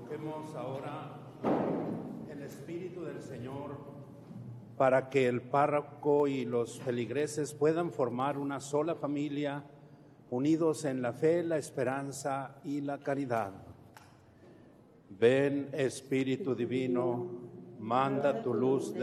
Invoquemos ahora el Espíritu del Señor para que el párroco y los feligreses puedan formar una sola familia, unidos en la fe, la esperanza y la caridad. Ven, Espíritu Divino, manda tu luz